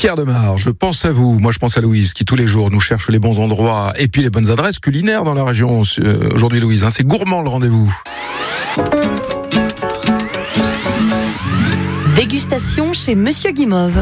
Pierre Demar, je pense à vous. Moi, je pense à Louise qui, tous les jours, nous cherche les bons endroits et puis les bonnes adresses culinaires dans la région. Aujourd'hui, Louise, c'est gourmand le rendez-vous. Dégustation chez Monsieur Guimauve.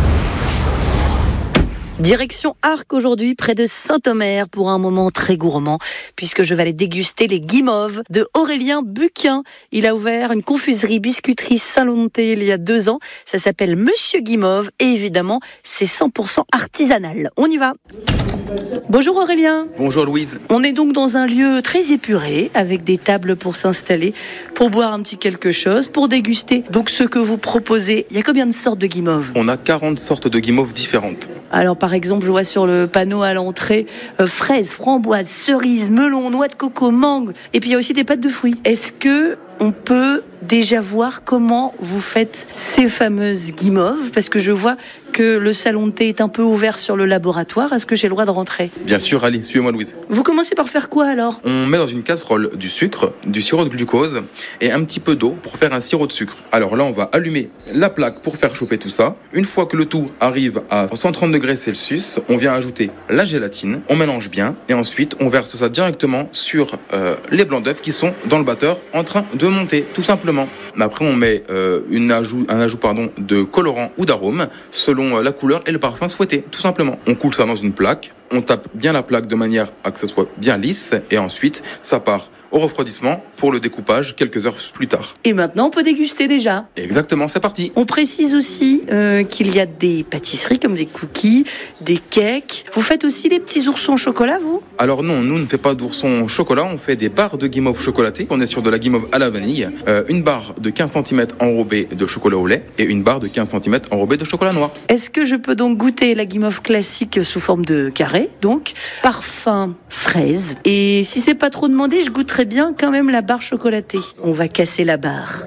Direction Arques aujourd'hui, près de Saint-Omer, pour un moment très gourmand, puisque je vais aller déguster les guimauves de Aurélien Buquin. Il a ouvert une confiserie biscuiterie Saint-Lonté il y a 2 ans. Ça s'appelle Monsieur Guimauve et évidemment, c'est 100% artisanal. On y va. Bonjour Aurélien. Bonjour Louise. On est donc dans un lieu très épuré, avec des tables pour s'installer, pour boire un petit quelque chose, pour déguster. Donc ce que vous proposez, il y a combien de sortes de guimauves ? On a 40 sortes de guimauves différentes. Alors par exemple, je vois sur le panneau à l'entrée fraises, framboises, cerises, melons, noix de coco, mangue. Et puis il y a aussi des pâtes de fruits. Est-ce que on peut déjà voir comment vous faites ces fameuses guimauves ? Parce que je vois que le salon de thé est un peu ouvert sur le laboratoire. Est-ce que j'ai le droit de rentrer ? Bien sûr, allez, suivez-moi Louise. Vous commencez par faire quoi alors ? On met dans une casserole du sucre, du sirop de glucose et un petit peu d'eau pour faire un sirop de sucre. Alors là, on va allumer la plaque pour faire chauffer tout ça. Une fois que le tout arrive à 130 degrés Celsius, on vient ajouter la gélatine, on mélange bien et ensuite on verse ça directement sur les blancs d'œufs qui sont dans le batteur en train de monter, tout simplement. Mais après, on met un ajout de colorant ou d'arôme selon la couleur et le parfum souhaité, tout simplement. On coule ça dans une plaque, on tape bien la plaque de manière à que ça soit bien lisse et ensuite ça part au refroidissement pour le découpage quelques heures plus tard. Et maintenant, on peut déguster déjà. Exactement, c'est parti. On précise aussi qu'il y a des pâtisseries comme des cookies, des cakes. Vous faites aussi les petits oursons au chocolat, vous ? Alors non, nous ne fait pas d'oursons au chocolat, on fait des barres de guimauve chocolatées. On est sur de la guimauve à la vanille, une barre de 15 cm enrobée de chocolat au lait et une barre de 15 cm enrobée de chocolat noir. Est-ce que je peux donc goûter la guimauve classique sous forme de carré, donc parfum fraise ? Et si c'est pas trop demandé, je goûterai bien quand même la barre chocolatée. On va casser la barre.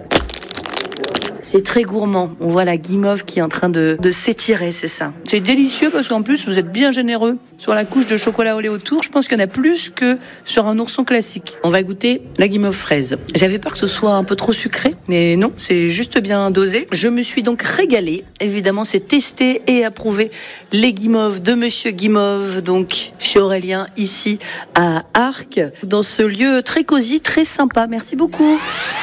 C'est très gourmand. On voit la guimauve qui est en train de s'étirer, c'est ça. C'est délicieux parce qu'en plus, vous êtes bien généreux sur la couche de chocolat au lait autour. Je pense qu'il y en a plus que sur un ourson classique. On va goûter la guimauve fraise. J'avais peur que ce soit un peu trop sucré, mais non, c'est juste bien dosé. Je me suis donc régalée. Évidemment, c'est testé et approuvé les guimauves de Monsieur Guimauve, donc chez Aurélien, ici à Arques, dans ce lieu très cosy, très sympa. Merci beaucoup.